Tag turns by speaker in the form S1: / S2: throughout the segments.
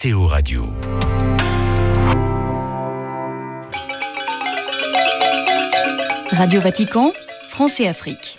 S1: Météo Radio.
S2: Radio Vatican, France et Afrique.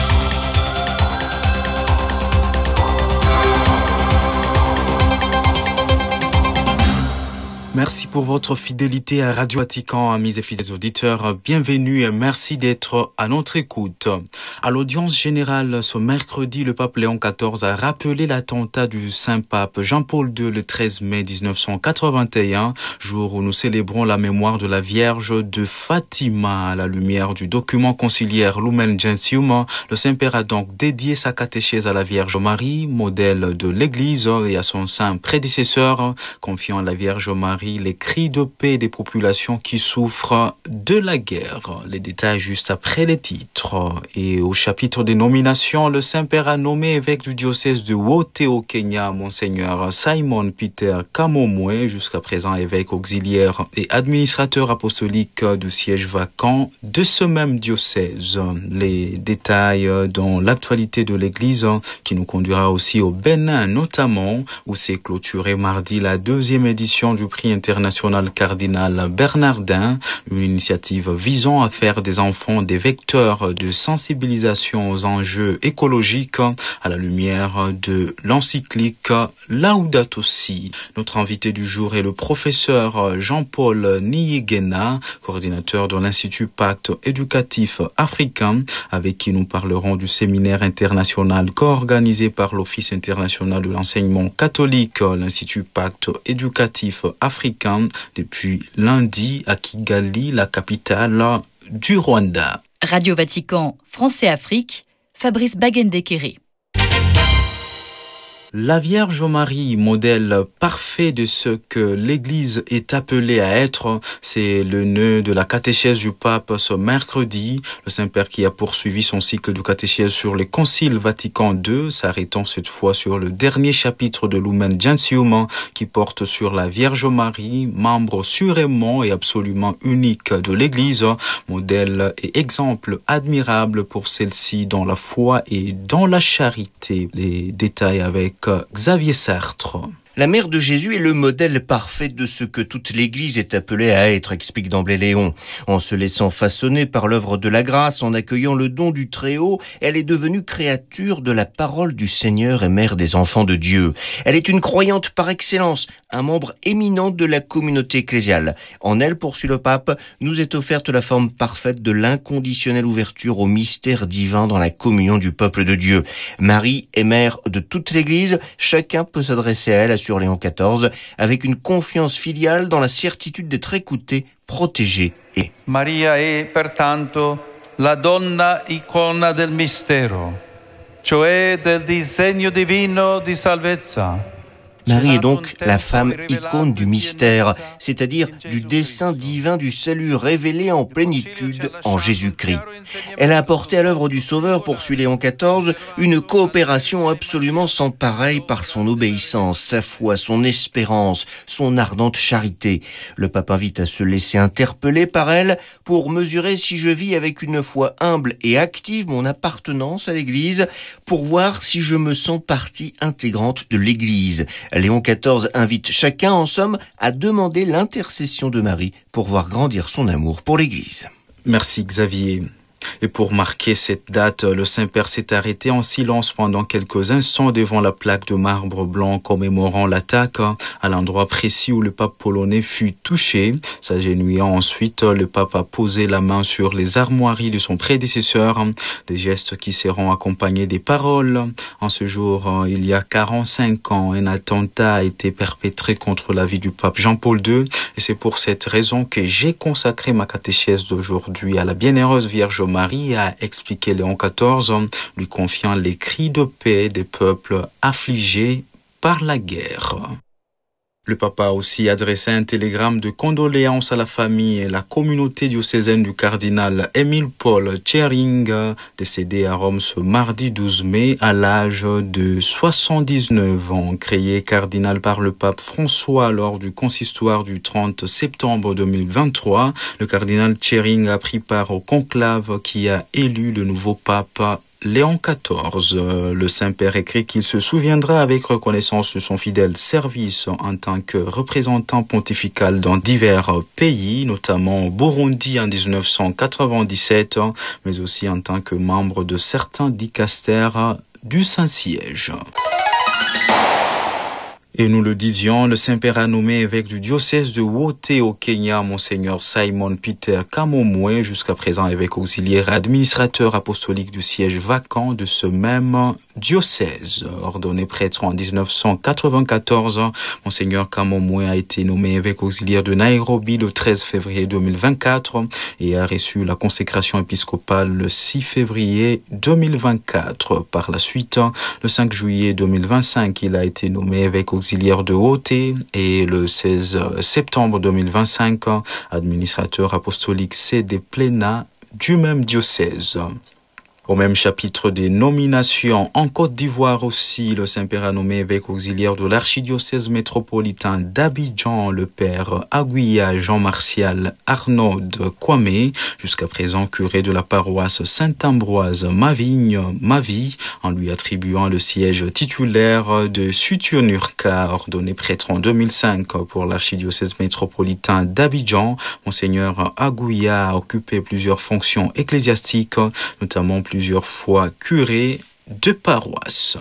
S3: Merci pour votre fidélité à Radio Vatican, amis et fidèles auditeurs. Bienvenue et merci d'être à notre écoute. À l'audience générale, ce mercredi, le pape Léon XIV a rappelé l'attentat du Saint-Pape Jean-Paul II le 13 mai 1981, jour où nous célébrons la mémoire de la Vierge de Fatima. À la lumière du document conciliaire Lumen Gentium, le Saint-Père a donc dédié sa catéchèse à la Vierge Marie, modèle de l'Église, et à son saint prédécesseur, confiant à la Vierge Marie les cris de paix des populations qui souffrent de la guerre. Les détails juste après les titres. Et au chapitre des nominations, le Saint-Père a nommé évêque du diocèse de Wote au Kenya, Monseigneur Simon Peter Kamomwe, jusqu'à présent évêque auxiliaire et administrateur apostolique du siège vacant de ce même diocèse. Les détails dans l'actualité de l'Église qui nous conduira aussi au Bénin, notamment, où s'est clôturé mardi la 2e édition du prix international cardinal Bernardin, une initiative visant à faire des enfants des vecteurs de sensibilisation aux enjeux écologiques à la lumière de l'encyclique Laudato Si. Notre invité du jour est le professeur Jean-Paul Niyigena, coordinateur de l'Institut Pacte éducatif africain, avec qui nous parlerons du séminaire international co-organisé par l'Office international de l'enseignement catholique, l'Institut Pacte éducatif africain, depuis lundi à Kigali, la capitale du Rwanda.
S2: Radio Vatican, France et Afrique, Fabrice Bagendekere.
S3: La Vierge Marie, modèle parfait de ce que l'Église est appelée à être, c'est le nœud de la catéchèse du pape ce mercredi. Le Saint-Père qui a poursuivi son cycle de catéchèse sur les conciles Vatican II, s'arrêtant cette fois sur le dernier chapitre de Lumen Gentium qui porte sur la Vierge Marie, membre sûrement et absolument unique de l'Église, modèle et exemple admirable pour celle-ci dans la foi et dans la charité. Les détails avec Xavier Sartre.
S4: La mère de Jésus est le modèle parfait de ce que toute l'Église est appelée à être, explique d'emblée Léon. En se laissant façonner par l'œuvre de la grâce, en accueillant le don du Très-Haut, elle est devenue créature de la parole du Seigneur et mère des enfants de Dieu. Elle est une croyante par excellence, un membre éminent de la communauté ecclésiale. En elle, poursuit le pape, nous est offerte la forme parfaite de l'inconditionnelle ouverture au mystère divin dans la communion du peuple de Dieu. Marie est mère de toute l'Église, chacun peut s'adresser à elle, sur Léon XIV, avec une confiance filiale dans la certitude d'être écouté, protégé et...
S5: Maria è pertanto la donna icona del mistero, cioè del disegno divino di salvezza.
S4: Marie est donc la femme icône du mystère, c'est-à-dire du dessein divin du salut révélé en plénitude en Jésus-Christ. Elle a apporté à l'œuvre du Sauveur, poursuit Léon XIV, une coopération absolument sans pareille par son obéissance, sa foi, son espérance, son ardente charité. Le pape invite à se laisser interpeller par elle pour mesurer si je vis avec une foi humble et active mon appartenance à l'Église, pour voir si je me sens partie intégrante de l'Église. Léon XIV invite chacun, en somme, à demander l'intercession de Marie pour voir grandir son amour pour l'Église.
S3: Merci Xavier. Et pour marquer cette date, le Saint-Père s'est arrêté en silence pendant quelques instants devant la plaque de marbre blanc commémorant l'attaque à l'endroit précis où le pape polonais fut touché. S'agenouillant ensuite, le pape a posé la main sur les armoiries de son prédécesseur, des gestes qui seront accompagnés des paroles. En ce jour, il y a 45 ans, un attentat a été perpétré contre la vie du pape Jean-Paul II et c'est pour cette raison que j'ai consacré ma catéchèse d'aujourd'hui à la bienheureuse Vierge Marie, a expliqué Léon XIV, lui confiant les cris de paix des peuples affligés par la guerre. Le papa a aussi adressé un télégramme de condoléances à la famille et la communauté diocésaine du cardinal Émile Paul Tschering, décédé à Rome ce mardi 12 mai à l'âge de 79 ans. Créé cardinal par le pape François lors du consistoire du 30 septembre 2023, le cardinal Tschering a pris part au conclave qui a élu le nouveau pape Léon XIV. Le Saint-Père écrit qu'il se souviendra avec reconnaissance de son fidèle service en tant que représentant pontifical dans divers pays, notamment au Burundi en 1997, mais aussi en tant que membre de certains dicastères du Saint-Siège. Et nous le disions, le Saint-Père a nommé évêque du diocèse de Wote au Kenya, Monseigneur Simon Peter Kamomwe, jusqu'à présent évêque auxiliaire administrateur apostolique du siège vacant de ce même diocèse. Ordonné prêtre en 1994, Monseigneur Kamomwe a été nommé évêque auxiliaire de Nairobi le 13 février 2024 et a reçu la consécration épiscopale le 6 février 2024. Par la suite, le 5 juillet 2025, il a été nommé évêque auxiliaire de Wote et le 16 septembre 2025, administrateur apostolique CD Plena du même diocèse. Au même chapitre des nominations, en Côte d'Ivoire aussi, le Saint-Père a nommé évêque auxiliaire de l'archidiocèse métropolitain d'Abidjan, le père Aguiya Jean-Martial Arnaud Kwame, jusqu'à présent curé de la paroisse Saint-Ambroise Mavi, en lui attribuant le siège titulaire de Sutunurka, ordonné prêtre en 2005 pour l'archidiocèse métropolitain d'Abidjan. Monseigneur Aguiya a occupé plusieurs fonctions ecclésiastiques, notamment plusieurs fois curé de paroisse.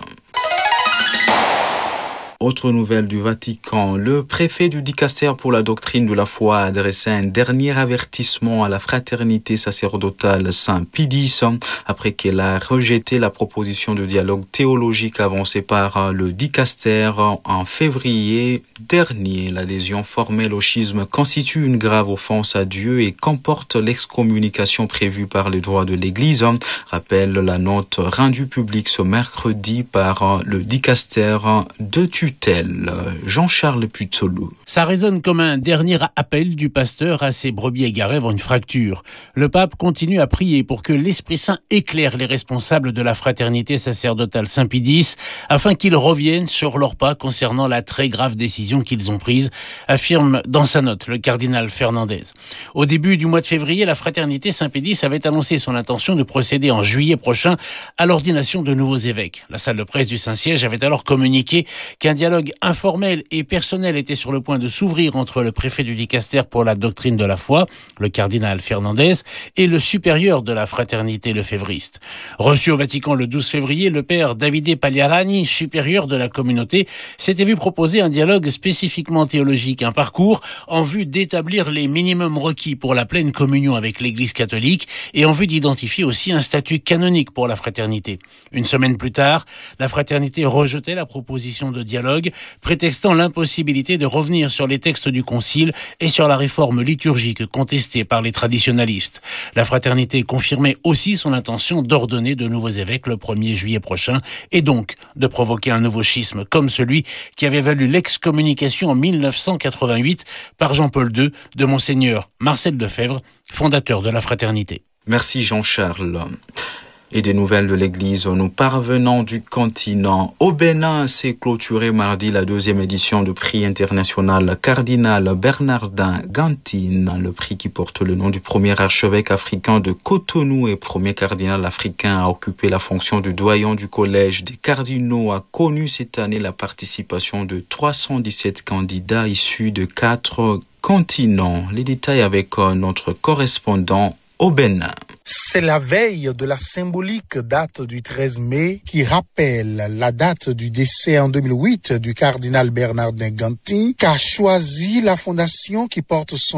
S3: Autre nouvelle du Vatican, le préfet du dicastère pour la doctrine de la foi a adressé un dernier avertissement à la fraternité sacerdotale Saint-Pidis après qu'elle a rejeté la proposition de dialogue théologique avancée par le dicastère en février dernier. L'adhésion formelle au schisme constitue une grave offense à Dieu et comporte l'excommunication prévue par les droits de l'Église, rappelle la note rendue publique ce mercredi par le dicastère de tutelle. Jean-Charles Puzzolou.
S1: Ça résonne comme un dernier appel du pasteur à ses brebis égarées avant une fracture. Le pape continue à prier pour que l'Esprit Saint éclaire les responsables de la fraternité sacerdotale Saint-Pidis afin qu'ils reviennent sur leurs pas concernant la très grave décision qu'ils ont prise, affirme dans sa note le cardinal Fernandez. Au début du mois de février, la fraternité Saint-Pidis avait annoncé son intention de procéder en juillet prochain à l'ordination de nouveaux évêques. La salle de presse du Saint-Siège avait alors communiqué qu'un dialogue informel et personnel était sur le point de s'ouvrir entre le préfet du dicastère pour la doctrine de la foi, le cardinal Fernandez, et le supérieur de la fraternité lefévriste. Reçu au Vatican le 12 février, le père Davide Pagliarani, supérieur de la communauté, s'était vu proposer un dialogue spécifiquement théologique, un parcours en vue d'établir les minimums requis pour la pleine communion avec l'Église catholique et en vue d'identifier aussi un statut canonique pour la fraternité. Une semaine plus tard, la fraternité rejetait la proposition de dialogue, prétextant l'impossibilité de revenir sur les textes du Concile et sur la réforme liturgique contestée par les traditionalistes. La fraternité confirmait aussi son intention d'ordonner de nouveaux évêques le 1er juillet prochain et donc de provoquer un nouveau schisme comme celui qui avait valu l'excommunication en 1988 par Jean-Paul II de Monseigneur Marcel Lefebvre, fondateur de la fraternité.
S3: Merci Jean-Charles. Et des nouvelles de l'Église, nous parvenons du continent. Au Bénin, s'est clôturé mardi la 2e édition du prix international Cardinal Bernardin Gantine, le prix qui porte le nom du premier archevêque africain de Cotonou et premier cardinal africain à occuper la fonction de doyen du collège des cardinaux, a connu cette année la participation de 317 candidats issus de 4 continents. Les détails avec notre correspondant au Bénin.
S6: C'est la veille de la symbolique date du 13 mai qui rappelle la date du décès en 2008 du cardinal Bernardin Gantine qu'a choisi la fondation qui porte son